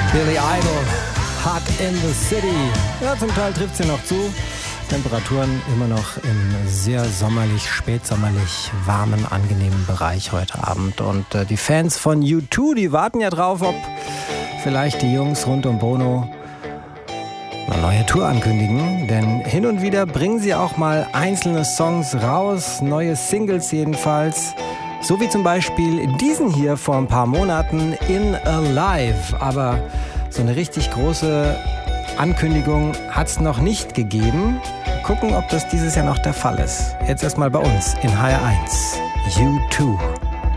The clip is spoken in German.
Billy Idol, Hot in the City. Ja, zum Teil trifft es ja noch zu. Temperaturen immer noch im sehr sommerlich, spätsommerlich warmen, angenehmen Bereich heute Abend. Und die Fans von U2, die warten ja drauf, ob vielleicht die Jungs rund um Bono eine neue Tour ankündigen. Denn hin und wieder bringen sie auch mal einzelne Songs raus, neue Singles jedenfalls. So wie zum Beispiel diesen hier vor ein paar Monaten, In Alive. Aber so eine richtig große Ankündigung hat es noch nicht gegeben. Gucken, ob das dieses Jahr noch der Fall ist. Jetzt erstmal bei uns in HR1. U2.